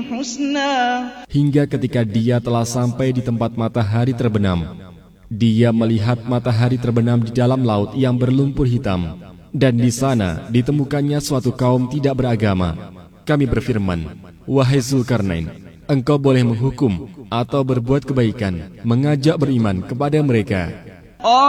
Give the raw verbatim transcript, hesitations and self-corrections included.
حسنا. Hingga ketika dia telah sampai di tempat matahari terbenam, dia melihat matahari terbenam di dalam laut yang berlumpur hitam, dan di sana ditemukannya suatu kaum tidak beragama. Kami berfirman, wahai Zulkarnain, engkau boleh menghukum atau berbuat kebaikan, mengajak beriman kepada mereka.